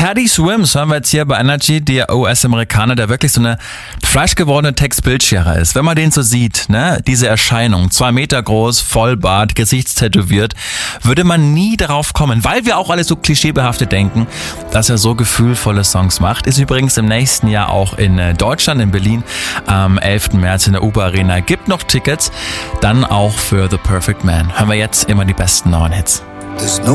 Teddy Swims hören wir jetzt hier bei Energy, der US-Amerikaner, der wirklich so eine fleischgewordene Textbildschere ist. Wenn man den so sieht, ne, diese Erscheinung, 2 Meter groß, Vollbart, gesichtstätowiert, würde man nie darauf kommen, weil wir auch alle so klischeebehaftet denken, dass er so gefühlvolle Songs macht. Ist übrigens im nächsten Jahr auch in Deutschland, in Berlin, am 11. März in der UBA Arena. Gibt noch Tickets, dann auch für The Perfect Man. Hören wir jetzt immer die besten neuen Hits.